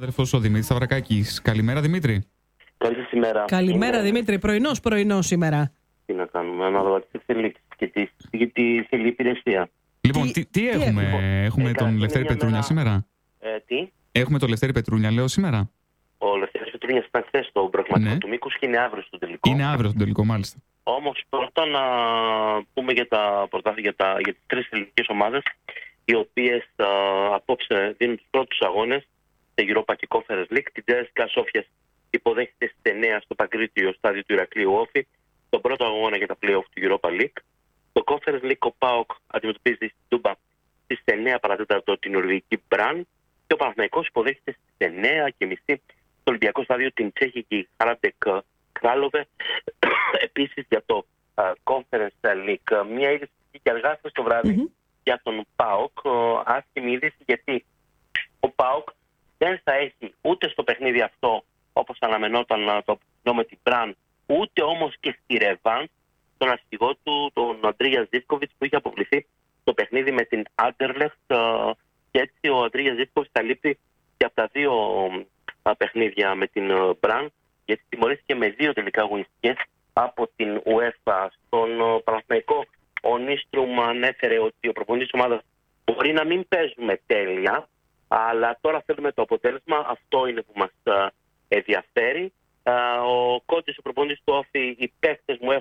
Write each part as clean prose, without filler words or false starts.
Αδερφός ο Δημήτρης Σταυρακάκης. Καλημέρα, Δημήτρη. Καλή σας ημέρα. Καλημέρα, Δημήτρη. Πρωινός σήμερα. Τι να κάνουμε, ανάλογα τις εξελίξεις και τη θηλή υπηρεσία. Λοιπόν, τι έχουμε. Έχουμε τον Λευτέρη Πετρούνια σήμερα. Τι? Έχουμε τον Λευτέρη Πετρούνια, λέω, σήμερα. Ο Λευτέρης Πετρούνιας ήταν χθες στο προγραμματικό του μήκους και είναι αύριο στο τελικό. Είναι αύριο στο τελικό, μάλιστα. Όμως πρώτα να πούμε για τις τρεις ελληνικές ομάδες, οι οποίες απόψε δίνουν τους πρώτους αγώνες σε Europa και Conference League. Την Τζέσικα Σόφιας υποδέχεται στις 9 στο Παγκρίτιο στάδιο του Ηρακλείου Όφη, τον πρώτο αγώνα για τα play-off του Europa League. Το Conference League, ο ΠΑΟΚ αντιμετωπίζει στην Τούμπα στις 9 παρατέταρτο την νορβηγική Μπραν και ο Παναθηναϊκός υποδέχεται στις 9:30 στο Ολυμπιακό στάδιο την τσέχικη Χαράντεκ Κράλοβε. Επίσης για το Conference League, μια είδηση και αργά το βράδυ για τον ΠΑΟΚ. Άσχημη είδηση, γιατί ο ΠΑΟΚ δεν θα έχει ούτε στο παιχνίδι αυτό, όπως αναμενόταν το με την Μπραν, ούτε όμως και στη Ρεβάν τον αρχηγό του, τον Αντρία Ζίβκοβιτς, που είχε αποβληθεί το παιχνίδι με την Άντερλεχτ, και έτσι ο Αντρία Ζίβκοβιτς θα λείπει και από τα δύο παιχνίδια με την Μπραν, γιατί τιμωρήθηκε με 2 τελικά αγωνιστικές από την UEFA. Στον Παναθηναϊκό, ο Νίστρουμ ανέφερε ότι ο προπονητής της ομάδας μπορεί να μην παίζουμε τέλεια, αλλά τώρα θέλουμε το αποτέλεσμα. Αυτό είναι που μας ενδιαφέρει. Ο Κόντης, ο προπονητής του Όφη, οι παίκτες μου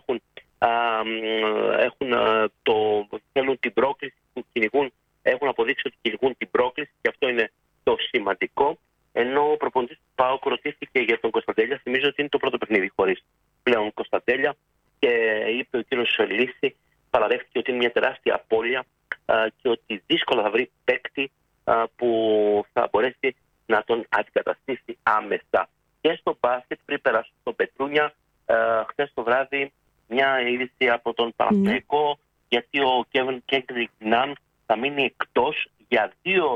θέλουν την πρόκληση που κυνηγούν, έχουν αποδείξει ότι κυνηγούν την πρόκληση και αυτό είναι το σημαντικό. Ενώ ο προπονητής του ΠΑΟΚ ρωτήθηκε για τον Κωνσταντέλια, θυμίζω ότι είναι το πρώτο παιχνίδι χωρίς πλέον Κωνσταντέλια, και είπε ο κύριος Λύση, παραδέχτηκε ότι είναι μια τεράστια απώλεια και ότι δύσκολα θα βρει παίκτη που θα μπορέσει να τον αντικαταστήσει άμεσα. Και στο μπάσκετ, πριν περάσω στο Πετρούνια, χθες το βράδυ μια είδηση από τον Παναθηναϊκό, γιατί ο Κέντρικ Ναν θα μείνει εκτός για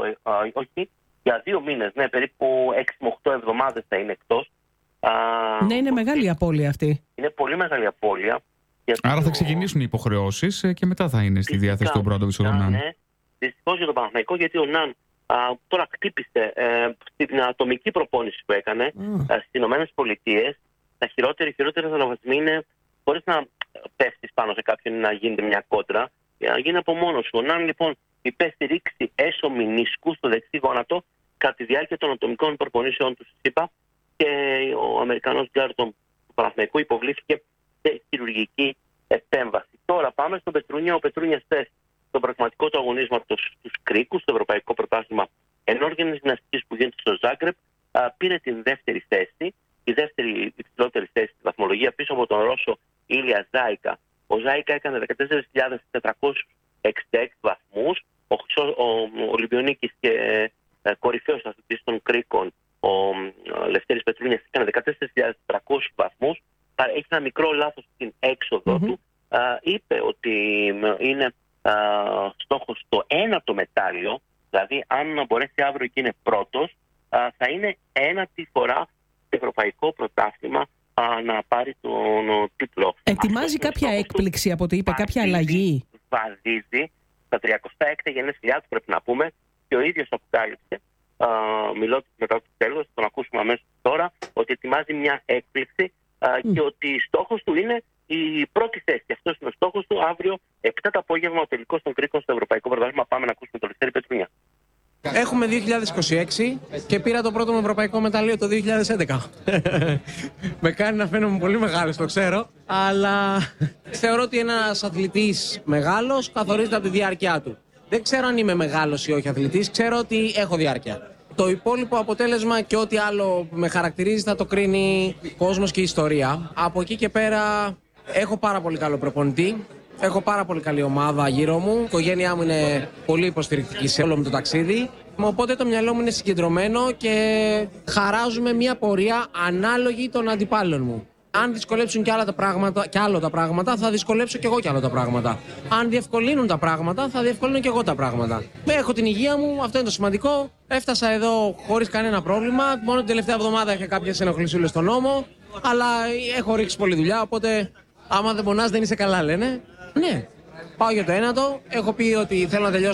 2 μήνες, περίπου 6 με 8 εβδομάδες θα είναι εκτός. Ναι, είναι μεγάλη απώλεια αυτή. Είναι πολύ μεγάλη απώλεια. Άρα θα ξεκινήσουν οι υποχρεώσεις και μετά θα είναι στη διάθεση των πρώτων του Ναν. Ναι, δυστυχώς για τον Παναθηναϊκό, γιατί ο Ναν τώρα χτύπησε στην ατομική προπόνηση που έκανε στις Ηνωμένες Πολιτείες. Τα χειρότερα αναβασμοί είναι, χωρίς να πέφτεις πάνω σε κάποιον ή να γίνεται μια κόντρα, να γίνει από μόνος σου. Ο Ναν λοιπόν υπέστη ρήξη έσω μηνίσκου στο δεξί γόνατο κατά τη διάρκεια των ατομικών προπονήσεων του ΣΥΠΑ, και ο Αμερικανός γκάρτον του Παναθηναϊκού υποβλήθηκε σε χειρουργική επέμβαση. Τώρα πάμε στον Πετρούνια. Ο Πετρούνιας χθες στον πραγματικό του αγωνίσματος στους Κρίκους, στο Ευρωπαϊκό Πρωτάθλημα Ενόργενης Γυμναστικής που γίνεται στο Ζάγκρεπ, πήρε την δεύτερη θέση, η δεύτερη υψηλότερη θέση στη βαθμολογία, πίσω από τον Ρώσο Ήλια Ζάικα. Ο Ζάικα έκανε 14.466 βαθμούς. Ο Ολυμπιονίκης και κορυφαίος αθλητής των Κρίκων, ο Λευτέρης Πετρούνιας, έκανε 14.400 βαθμούς. Έχει ένα μικρό λάθος στην έξοδο του. Είπε ότι είναι στόχος το ένατο μετάλλιο, δηλαδή αν μπορέσει αύριο και είναι πρώτος, θα είναι ένατη φορά στο ευρωπαϊκό πρωτάθλημα να πάρει τον τίτλο. Ετοιμάζει κάποια έκπληξη από ό,τι είπε, κάποια αλλαγή? Βαδίζει στα 36 γενέθλιά του, πρέπει να πούμε, και ο ίδιος αποκάλυψε, μιλώντας μετά το τέλος, τον ακούσουμε αμέσως τώρα, ότι ετοιμάζει μια έκπληξη και ότι στόχος του είναι η πρώτη θέση. Αυτός είναι ο στόχος του. Αύριο 7 το απόγευμα ο τελικός των Κρίκων στο Ευρωπαϊκό Πρωτάθλημα. Πάμε να ακούσουμε τον Λευτέρη Πετρούνια. Έχουμε 2026 και πήρα το πρώτο μου ευρωπαϊκό μετάλλιο το 2011. Με κάνει να φαίνομαι πολύ μεγάλος, το ξέρω. Αλλά θεωρώ ότι ένας αθλητής μεγάλος καθορίζεται από τη διάρκεια του. Δεν ξέρω αν είμαι μεγάλος ή όχι αθλητής, ξέρω ότι έχω διάρκεια. Το υπόλοιπο αποτέλεσμα και ό,τι άλλο με χαρακτηρίζει θα το κρίνει ο κόσμος και η ιστορία. Από εκεί και πέρα έχω πάρα πολύ καλό προπονητή. Έχω πάρα πολύ καλή ομάδα γύρω μου. Η οικογένειά μου είναι πολύ υποστηρικτική σε όλο μου το ταξίδι. Οπότε το μυαλό μου είναι συγκεντρωμένο και χαράζουμε μια πορεία ανάλογη των αντιπάλων μου. Αν δυσκολέψουν κι άλλο τα πράγματα, θα δυσκολέψω κι εγώ κι άλλο τα πράγματα. Αν διευκολύνουν τα πράγματα, θα διευκολύνω κι εγώ τα πράγματα. Έχω την υγεία μου, αυτό είναι το σημαντικό. Έφτασα εδώ χωρίς κανένα πρόβλημα. Μόνο την τελευταία εβδομάδα είχα κάποιες ενοχλησούλες στον νόμο. Αλλά έχω ρίξει πολλή δουλειά, οπότε άμα δεν πονάς δεν είσαι καλά, λένε. Ναι, πάω για το ένατο. Έχω πει ότι θέλω να τελειώσω